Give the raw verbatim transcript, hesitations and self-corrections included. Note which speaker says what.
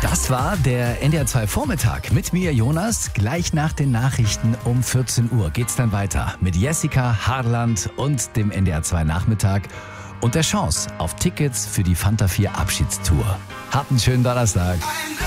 Speaker 1: Das war der N D R zwei Vormittag mit mir, Jonas. Gleich nach den Nachrichten um vierzehn Uhr geht's dann weiter mit Jessica Harland und dem N D R zwei Nachmittag und der Chance auf Tickets für die Fanta vier Abschiedstour. Habt einen schönen Donnerstag.